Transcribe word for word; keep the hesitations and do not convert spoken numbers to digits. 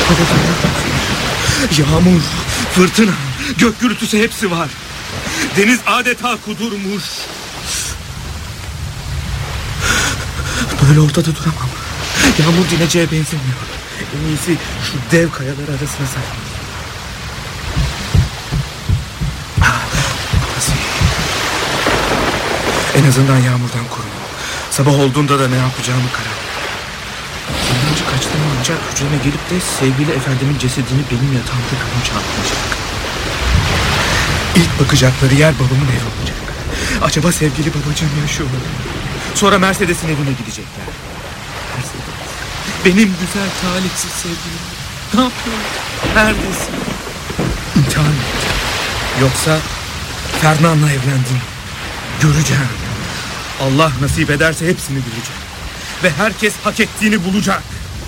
Yağmur, fırtına, gök gürültüsü hepsi var. Deniz adeta kudurmuş. Böyle ortada duramam. Yağmur dineceğe benzemiyor. En iyisi şu dev kayalar arasına saklanayım. En azından yağmurdan korunum. Sabah olduğunda da ne yapacağımı karar veririm. Bundan önce kaçtığım ancak hücreme gelip de sevgili efendimin cesedini benim yatağımda görünce anlayacak. İlk bakacakları yer babamın evi olacak. Acaba sevgili babacığım yaşıyor mu? Sonra Mercedes'in evine gidecekler. Mercedes, benim güzel talihsiz sevgilim. Ne yapıyorsun? Neredesin? İmtihan mı? Yoksa Fernan'la evlendim. Göreceğim. Allah nasip ederse hepsini göreceğim. Ve herkes hak ettiğini bulacak.